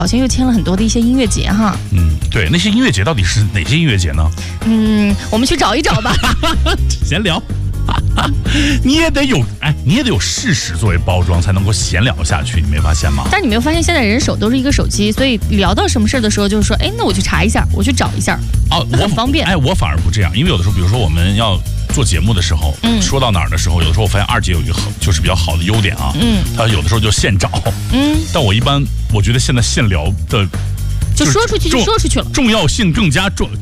好像又签了很多的一些音乐节哈。 对，那些音乐节到底是哪些音乐节呢？ 我们去找一找吧。 闲聊。你也得有事实作为包装，才能够闲聊下去，你没发现吗？ 但你没有发现现在人手都是一个手机，所以聊到什么事的时候，就是说，那我去查一下，我去找一下，很方便。 我反而不这样，因为有的时候，比如说我们要做节目的时候，说到哪儿的时候，有的时候我发现二姐有一个就是比较好的优点啊，她有的时候就现找，但我一般我觉得现在现聊的就说出去就说出去了， 重要性更加重。